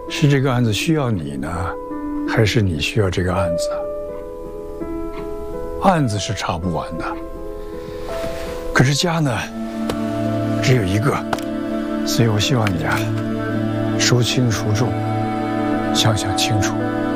是这个案子需要你呢，还是你需要这个案子？案子是查不完的，可是家呢，只有一个，所以我希望你啊，孰轻孰重，想想清楚。